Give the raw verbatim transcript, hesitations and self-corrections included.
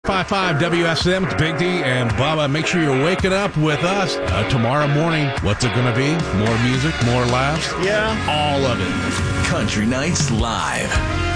five five W S M, it's Big D and Bubba. Make sure you're waking up with us uh, tomorrow morning. What's it going to be? More music, more laughs? Yeah. All of it. Country Nights Live.